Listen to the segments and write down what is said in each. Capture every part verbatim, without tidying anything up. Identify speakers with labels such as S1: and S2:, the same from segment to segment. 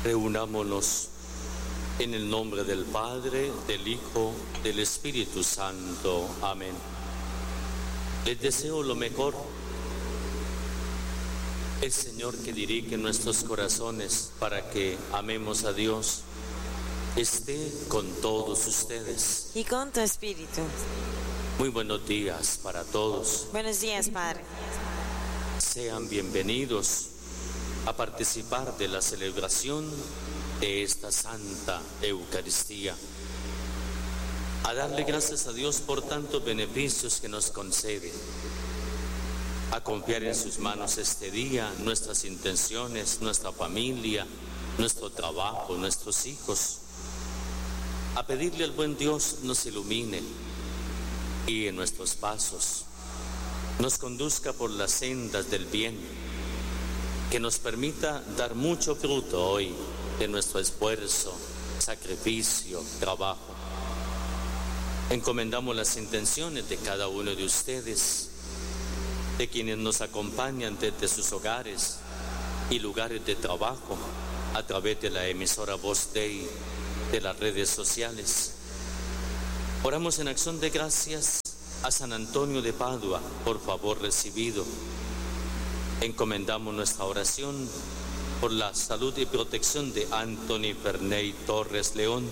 S1: Reunámonos en el nombre del Padre, del Hijo, del Espíritu Santo. Amén. Les deseo lo mejor. El Señor que dirige nuestros corazones para que amemos a Dios esté con todos ustedes.
S2: Y con tu espíritu.
S1: Muy buenos días para todos.
S2: Buenos días, Padre.
S1: Sean bienvenidos a participar de la celebración de esta Santa Eucaristía. A darle gracias a Dios por tantos beneficios que nos concede. A confiar en sus manos este día, nuestras intenciones, nuestra familia, nuestro trabajo, nuestros hijos. A pedirle al buen Dios nos ilumine y en nuestros pasos nos conduzca por las sendas del bien, que nos permita dar mucho fruto hoy de nuestro esfuerzo, sacrificio, trabajo. Encomendamos las intenciones de cada uno de ustedes, de quienes nos acompañan desde sus hogares y lugares de trabajo a través de la emisora Voz Dei, de las redes sociales. Oramos en acción de gracias a San Antonio de Padua por favor recibido. Encomendamos nuestra oración por la salud y protección de Anthony Ferney Torres León.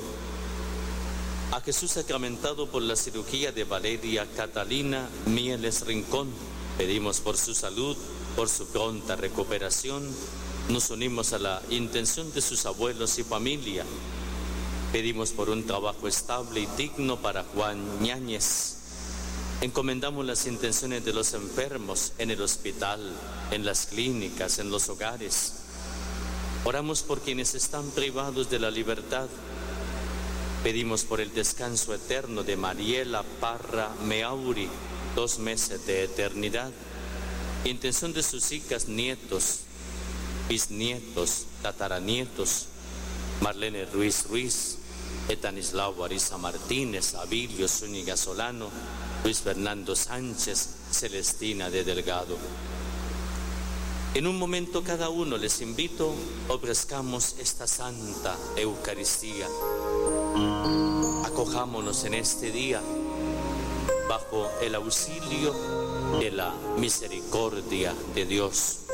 S1: A Jesús sacramentado por la cirugía de Valeria Catalina Mieles Rincón, pedimos por su salud, por su pronta recuperación. Nos unimos a la intención de sus abuelos y familia. Pedimos por un trabajo estable y digno para Juan Ñáñez. Encomendamos las intenciones de los enfermos en el hospital, en las clínicas, en los hogares. Oramos por quienes están privados de la libertad. Pedimos por el descanso eterno de Mariela Parra Meauri, dos meses de eternidad. Intención de sus hijas, nietos, bisnietos, tataranietos, Marlene Ruiz Ruiz, Etanislao Ariza Martínez, Abilio Zúñiga Solano, Luis Fernando Sánchez, Celestina de Delgado. En un momento cada uno les invito, ofrezcamos esta Santa Eucaristía. Acojámonos en este día bajo el auxilio de la misericordia de Dios.